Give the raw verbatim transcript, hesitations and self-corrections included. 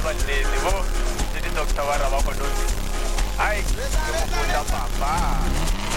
sibalulekile bo sithi Doctor Warra bakho ndozi hayi ngokufunda papa